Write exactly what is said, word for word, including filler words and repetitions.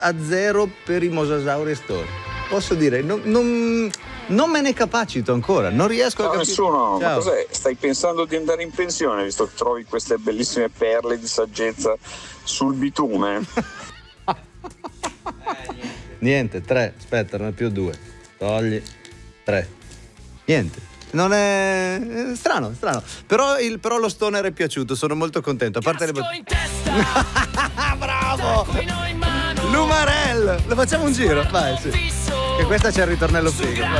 a zero per i Mosasauri Story. Posso dire, non, non, non me ne capacito ancora, non riesco Ciao a capire. nessuno, Ciao. ma cos'è? Stai pensando di andare in pensione visto che trovi queste bellissime perle di saggezza sul bitume? Niente, tre, aspetta, non è più due. Togli, tre. Niente. Non è... è strano, strano. Però, il, però lo stoner è piaciuto, sono molto contento. A parte le bravo! Lumarel! Lo facciamo un giro? Vai, sì. Che questa c'è il ritornello figo. Vai.